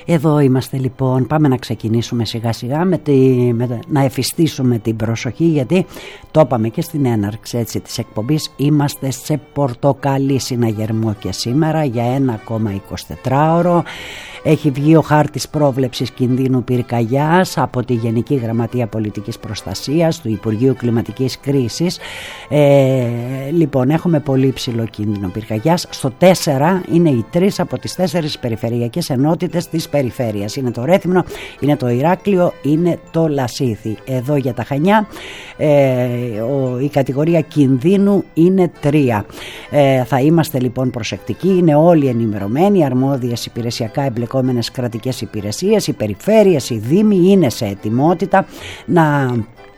Εδώ είμαστε λοιπόν, πάμε να ξεκινήσουμε σιγά σιγά να εφιστήσουμε την προσοχή, γιατί το είπαμε και στην έναρξη έτσι της εκπομπής, είμαστε σε πορτοκαλί συναγερμό και σήμερα για ένα ακόμα 24ωρο. Έχει βγει ο χάρτης πρόβλεψης κινδύνου πυρκαγιάς από τη Γενική Γραμματεία Πολιτικής Προστασίας του Υπουργείου Κλιματικής Κρίσης. Λοιπόν, έχουμε πολύ ψηλό κίνδυνο πυρκαγιάς. Στο 4 είναι οι 3 από τις 4 περιφερειακές ενότητες της περιφέρειας. Είναι το Ρέθυμνο, είναι το Ηράκλειο, είναι το Λασίθι. Εδώ για τα Χανιά η κατηγορία κινδύνου είναι 3. Θα είμαστε λοιπόν προσεκτικοί, είναι όλοι ενημερωμένοι, αρμόδιες υπηρεσιακά εμπλεκόμενες κρατικές υπηρεσίες, οι περιφέρειες, οι δήμοι είναι σε ετοιμότητα να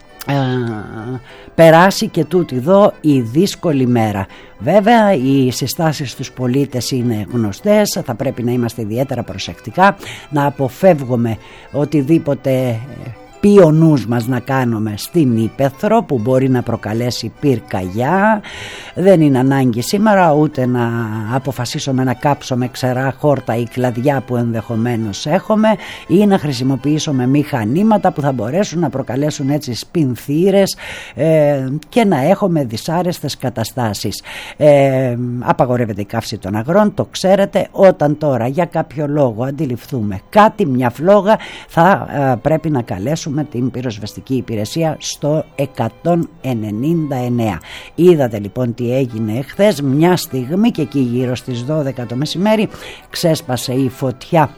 περάσει και τούτη εδώ η δύσκολη μέρα. Βέβαια οι συστάσεις στους πολίτες είναι γνωστές, θα πρέπει να είμαστε ιδιαίτερα προσεκτικά, να αποφεύγουμε οτιδήποτε πει ο νους μας να κάνουμε στην ύπαιθρο που μπορεί να προκαλέσει πυρκαγιά. Δεν είναι ανάγκη σήμερα ούτε να αποφασίσουμε να κάψουμε ξερά χόρτα ή κλαδιά που ενδεχομένως έχουμε, ή να χρησιμοποιήσουμε μηχανήματα που θα μπορέσουν να προκαλέσουν έτσι σπινθήρες και να έχουμε δυσάρεστες καταστάσεις. Απαγορεύεται η καύση των αγρών, το ξέρετε. Όταν τώρα για κάποιο λόγο αντιληφθούμε κάτι, μια φλόγα, θα πρέπει να καλέσουμε την πυροσβεστική υπηρεσία στο 199. Είδατε λοιπόν τι έγινε εχθές, μια στιγμή και εκεί γύρω στις 12 το μεσημέρι ξέσπασε η φωτιά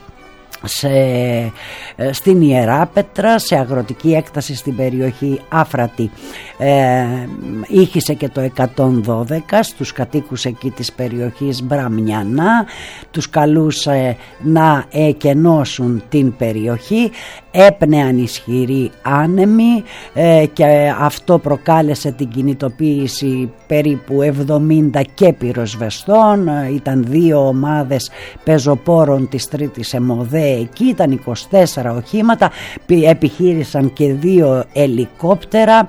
στην Ιεράπετρα, σε αγροτική έκταση στην περιοχή Άφρατη. Ήχησε και το 112 στους κατοίκους εκεί της περιοχής Μπραμιανά, τους καλούσε να εκενώσουν την περιοχή. Έπνεαν ισχυροί άνεμοι και αυτό προκάλεσε την κινητοποίηση περίπου 70 και πυροσβεστών. Ήταν 2 ομάδες πεζοπόρων της Τρίτης ΕΜΟΔΕ εκεί, ήταν 24 οχήματα, επιχείρησαν και 2 ελικόπτερα,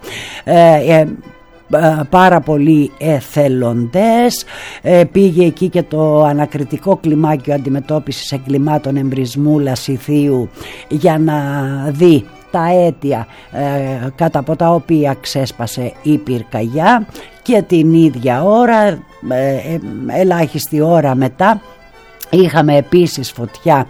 πάρα πολλοί εθελοντές. Πήγε εκεί και το ανακριτικό κλιμάκιο αντιμετώπισης εγκλημάτων εμπρισμού Λασιθίου για να δει τα αίτια κατά από τα οποία ξέσπασε η πυρκαγιά, και την ίδια ώρα, ελάχιστη ώρα μετά, είχαμε επίσης φωτιά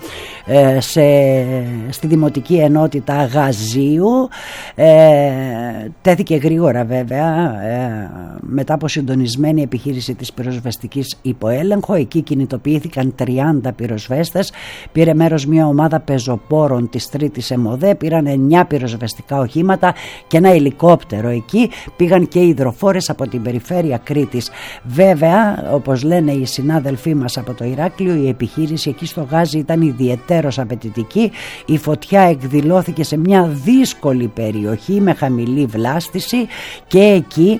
στη Δημοτική Ενότητα Γαζίου. Τέθηκε γρήγορα βέβαια μετά από συντονισμένη επιχείρηση της πυροσβεστικής υποέλεγχο. Εκεί κινητοποιήθηκαν 30 πυροσβέστες, πήρε μέρος μια ομάδα πεζοπόρων της Τρίτης ΕΜΟΔΕ, πήραν 9 πυροσβεστικά οχήματα και ένα ελικόπτερο εκεί. Πήγαν και υδροφόρες από την περιφέρεια Κρήτης. Βέβαια, όπως λένε οι συνάδελφοί μας από το Ηράκλειο, η επιχείρηση εκεί στο Γάζι ήταν ιδιαιτέρως απαιτητική. Η φωτιά εκδηλώθηκε σε μια δύσκολη περιοχή με χαμηλή βλάστηση και εκεί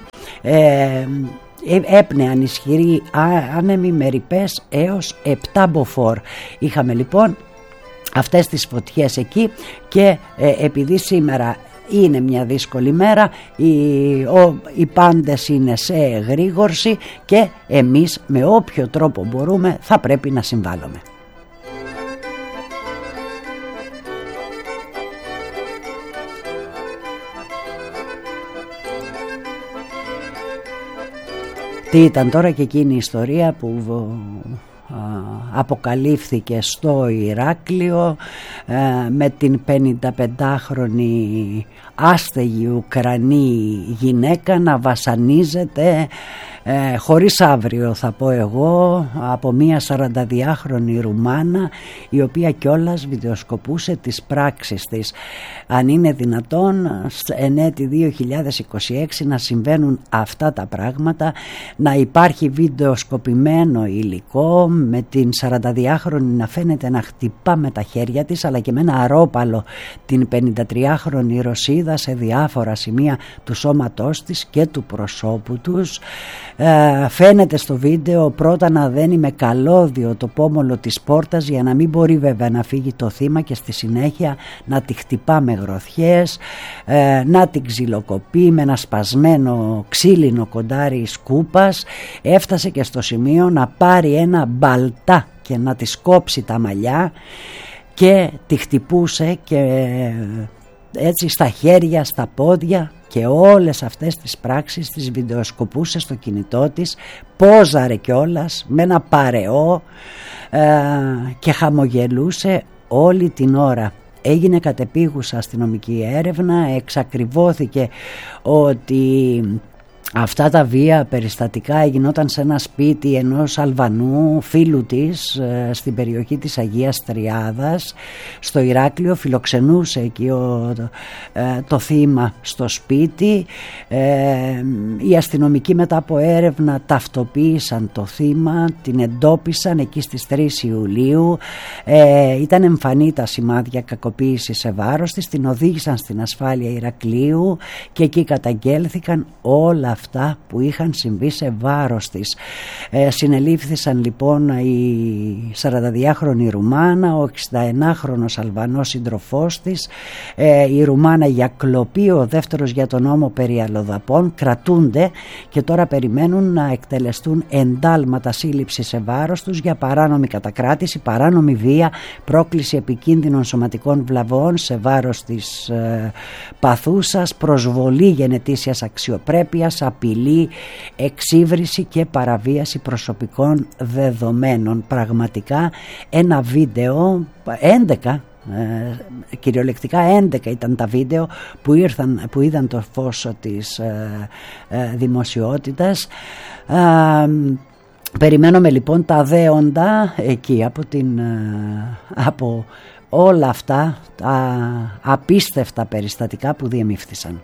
έπνεαν ισχυροί άνεμοι με ρηπές έως 7 μποφόρ. Είχαμε λοιπόν αυτές τις φωτιές εκεί και επειδή σήμερα είναι μια δύσκολη μέρα, οι πάντες είναι σε εγρήγορση και εμείς με όποιο τρόπο μπορούμε θα πρέπει να συμβάλλουμε. Τι ήταν τώρα και εκείνη η ιστορία που αποκαλύφθηκε στο Ηράκλειο με την 55χρονη άστεγη Ουκρανή γυναίκα να βασανίζεται χωρίς αύριο, θα πω εγώ, από μια 42χρονη Ρουμάνα, η οποία κιόλας βιντεοσκοπούσε τις πράξεις της. Αν είναι δυνατόν εν έτη 2026 να συμβαίνουν αυτά τα πράγματα, να υπάρχει βιντεοσκοπημένο υλικό με την 42χρονη να φαίνεται να χτυπά με τα χέρια της, αλλά και με ένα αρόπαλο την 53χρονη Ρωσίδα σε διάφορα σημεία του σώματός της και του προσώπου τους. Φαίνεται στο βίντεο πρώτα να δένει με καλώδιο το πόμολο της πόρτας για να μην μπορεί βέβαια να φύγει το θύμα, και στη συνέχεια να τη χτυπά με γροθιές, να την ξυλοκοπεί με ένα σπασμένο ξύλινο κοντάρι σκούπας. Έφτασε και στο σημείο να πάρει ένα μπαλτά και να της κόψει τα μαλλιά. και τη χτυπούσε και έτσι στα χέρια, στα πόδια, και όλες αυτές τις πράξεις τις βιντεοσκοπούσε στο κινητό της, πόζαρε κιόλας με ένα παρεό και χαμογελούσε όλη την ώρα. Έγινε κατεπίγουσα αστυνομική έρευνα, εξακριβώθηκε ότι αυτά τα βία περιστατικά έγινόταν σε ένα σπίτι ενός Αλβανού φίλου της στην περιοχή της Αγίας Τριάδας στο Ηράκλειο. Φιλοξενούσε εκεί το θύμα στο σπίτι. Οι αστυνομικοί μετά από έρευνα ταυτοποίησαν το θύμα, την εντόπισαν εκεί στις 3 Ιουλίου. Ήταν εμφανή τα σημάδια κακοποίησης σε βάρος της, την οδήγησαν στην ασφάλεια Ηρακλείου και εκεί καταγγέλθηκαν όλα αυτά που είχαν συμβεί σε βάρος της. Συνελήφθησαν λοιπόν η 42χρονη Ρουμάνα, ο 61χρονος Αλβανός σύντροφός της, η Ρουμάνα για κλοπή, ο δεύτερος για τον νόμο περί αλλοδαπών. Κρατούνται και τώρα περιμένουν να εκτελεστούν εντάλματα σύλληψη σε βάρος τους για παράνομη κατακράτηση, παράνομη βία, πρόκληση επικίνδυνων σωματικών βλαβών σε βάρος της παθούσας, προσβολή γενετήσιας αξιοπρέπειας, απειλή, εξύβριση και παραβίαση προσωπικών δεδομένων. Πραγματικά ένα βίντεο, 11 κυριολεκτικά 11 ήταν τα βίντεο που είδαν το φως της δημοσιότητας. Περιμένουμε λοιπόν τα δέοντα εκεί από όλα αυτά τα απίστευτα περιστατικά που διεμήφθησαν.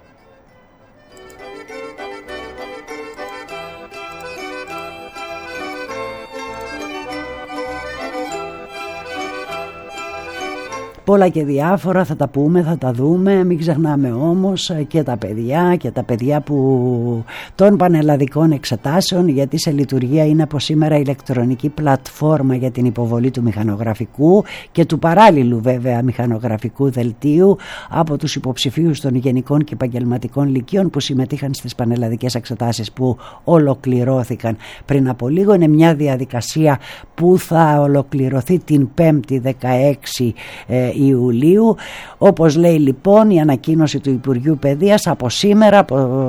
Πολλά και διάφορα θα τα πούμε, θα τα δούμε. Μην ξεχνάμε όμως και τα παιδιά που των πανελλαδικών εξετάσεων, γιατί σε λειτουργία είναι από σήμερα ηλεκτρονική πλατφόρμα για την υποβολή του μηχανογραφικού και του παράλληλου βέβαια μηχανογραφικού δελτίου από τους υποψηφίους των γενικών και επαγγελματικών λυκείων που συμμετείχαν στις πανελλαδικές εξετάσεις που ολοκληρώθηκαν πριν από λίγο. Είναι μια διαδικασία που θα ολοκληρωθεί την 5η 16 Ιουλίου. Όπως λέει λοιπόν η ανακοίνωση του Υπουργείου Παιδείας, από σήμερα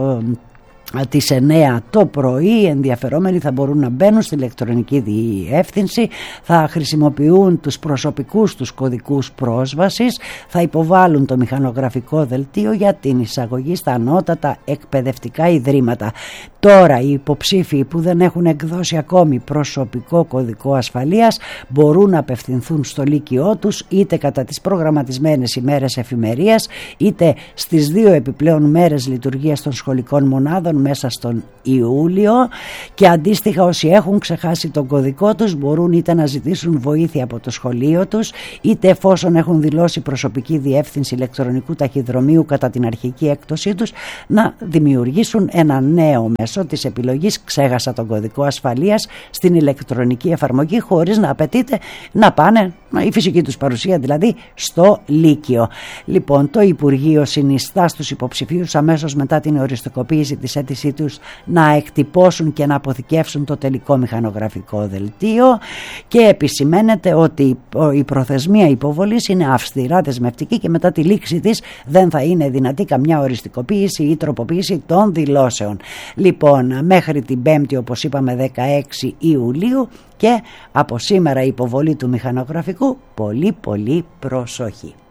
τις 9 το πρωί ενδιαφερόμενοι θα μπορούν να μπαίνουν στη ηλεκτρονική διεύθυνση, θα χρησιμοποιούν τους προσωπικούς τους κωδικούς πρόσβασης, θα υποβάλουν το μηχανογραφικό δελτίο για την εισαγωγή στα ανώτατα εκπαιδευτικά ιδρύματα. Τώρα οι υποψήφοι που δεν έχουν εκδώσει ακόμη προσωπικό κωδικό ασφαλείας μπορούν να απευθυνθούν στο λύκειό τους είτε κατά τις προγραμματισμένες ημέρες εφημερίας είτε στις 2 επιπλέον μέρες λειτουργίας των σχολικών μονάδων μέσα στον Ιούλιο, και αντίστοιχα όσοι έχουν ξεχάσει τον κωδικό τους μπορούν είτε να ζητήσουν βοήθεια από το σχολείο τους είτε, εφόσον έχουν δηλώσει προσωπική διεύθυνση ηλεκτρονικού ταχυδρομείου κατά την αρχική έκδοσή τους, να δημιουργήσουν ένα νέο μέσο της επιλογής «Ξέχασα τον κωδικό ασφαλείας» στην ηλεκτρονική εφαρμογή, χωρίς να απαιτείται να πάνε, η φυσική τους παρουσία δηλαδή, στο Λύκειο. Λοιπόν, το Υπουργείο συνιστά στους υποψηφίους αμέσως μετά την οριστικοποίηση της αίτησή τους να εκτυπώσουν και να αποθηκεύσουν το τελικό μηχανογραφικό δελτίο, και επισημαίνεται ότι η προθεσμία υποβολής είναι αυστηρά δεσμευτική και μετά τη λήξη της δεν θα είναι δυνατή καμιά οριστικοποίηση ή τροποποίηση των δηλώσεων. Λοιπόν, μέχρι την 5η, όπως είπαμε, 16 Ιουλίου, και από σήμερα η υποβολή του μηχανογραφικού. Πολύ προσοχή.